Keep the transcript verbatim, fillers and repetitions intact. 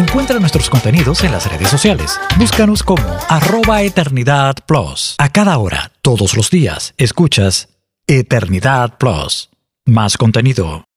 Encuentra nuestros contenidos en las redes sociales. Búscanos como arroba Eternidad Plus. A cada hora, todos los días, escuchas Eternidad Plus. Más contenido.